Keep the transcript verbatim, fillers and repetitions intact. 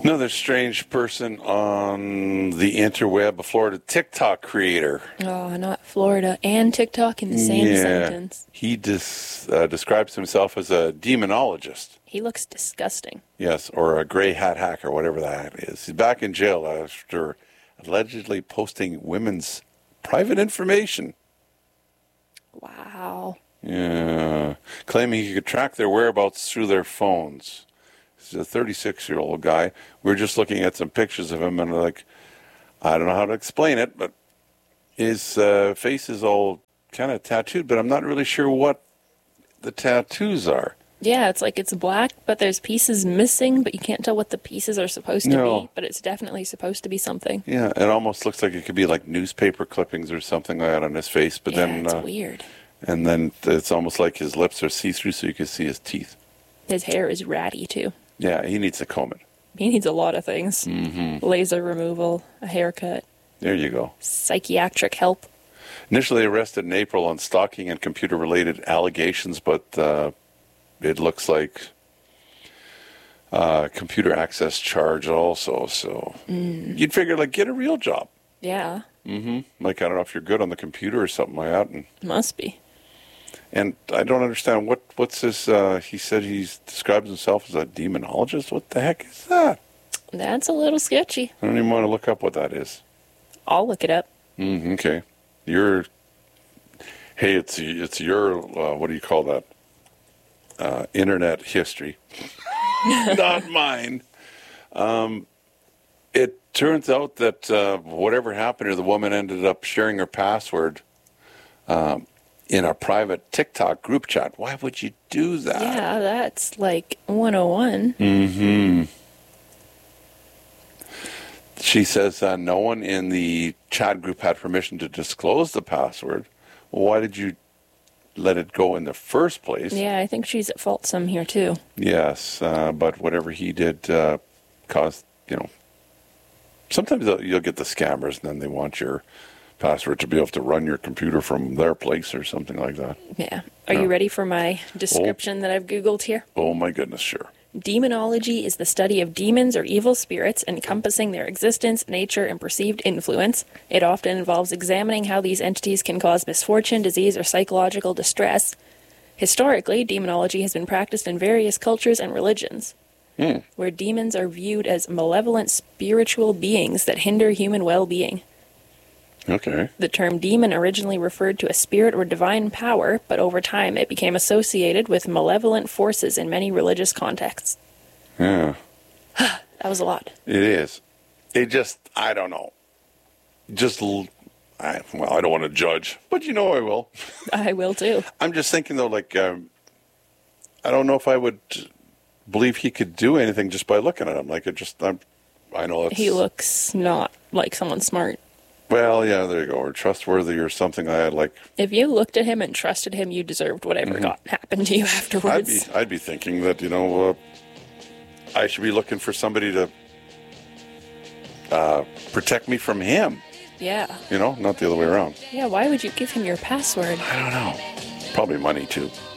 Another strange person on the interweb, a Florida TikTok creator. Oh, not Florida and TikTok in the same yeah. sentence. He dis, uh, describes himself as a demonologist. He looks disgusting. Yes, or a gray hat hacker, whatever that is. He's back in jail after allegedly posting women's private information. Wow. Yeah. Claiming he could track their whereabouts through their phones. He's a thirty-six-year-old guy. We We're just looking at some pictures of him, and like, I don't know how to explain it, but his uh, face is all kind of tattooed, but I'm not really sure what the tattoos are. Yeah, it's like it's black, but there's pieces missing, but you can't tell what the pieces are supposed to No. be, but it's definitely supposed to be something. Yeah, it almost looks like it could be like newspaper clippings or something like that on his face, but yeah, then... it's uh, weird. And then it's almost like his lips are see-through so you can see his teeth. His hair is ratty, too. Yeah, he needs to comb it. He needs a lot of things. Mm-hmm. Laser removal, a haircut. There you go. Psychiatric help. Initially arrested in April on stalking and computer-related allegations, but uh, it looks like uh, computer access charge also. So Mm. you'd figure, like, get a real job. Yeah, Mm-hmm. Like, I don't know if you're good on the computer or something like that. And, must be. and I don't understand, what what's this, uh, he said he describes himself as a demonologist. What the heck is that? That's a little sketchy. I don't even want to look up what that is. I'll look it up. Mm, okay. You're, hey, it's it's your, uh, what do you call that? Uh, internet history. Not mine. Um, it turns out that uh, whatever happened to the woman ended up sharing her password um, in a private TikTok group chat. Why would you do that? Yeah, that's like one oh one. Mm-hmm. She says uh, no one in the chat group had permission to disclose the password. Well, why did you let it go in the first place? Yeah, I think she's at fault some here, too. Yes, uh, but whatever he did uh, caused, you know, sometimes you'll get the scammers and then they want your password to be able to run your computer from their place or something like that. Yeah. Are Yeah. you ready for my description oh. that I've Googled here? Oh, my goodness, sure. Demonology is the study of demons or evil spirits encompassing their existence, nature, and perceived influence. It often involves examining how these entities can cause misfortune, disease, or psychological distress. Historically, demonology has been practiced in various cultures and religions, Hmm. where demons are viewed as malevolent spiritual beings that hinder human well-being. Okay. The term demon originally referred to a spirit or divine power, but over time it became associated with malevolent forces in many religious contexts. Yeah. That was a lot. It is. It just, I don't know. Just, l- I, well, I don't want to judge, but you know I will. I will too. I'm just thinking, though, like, um, I don't know if I would believe he could do anything just by looking at him. Like, it just, I'm, I know it's... He looks not like someone smart. Well, yeah, there you go. Or trustworthy or something like that. Like, If you looked at him and trusted him, you deserved whatever Mhm. got happened to you I'd afterwards. be, I'd be thinking that, you know, uh, I should be looking for somebody to uh, protect me from him. Yeah. You know, not the other way around. Yeah, why would you give him your password? I don't know. Probably money, too.